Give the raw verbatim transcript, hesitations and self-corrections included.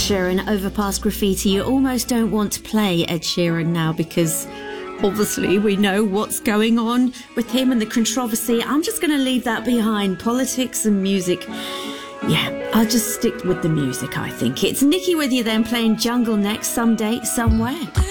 Sheeran, Overpass Graffiti. You almost don't want to play Ed Sheeran now because obviously we know what's going on with him and the controversy. I'm just going to leave that behind. Politics and music. Yeah, I'll just stick with the music, I think. It's Nicki with you then, playing Jungle next, Someday, Somewhere.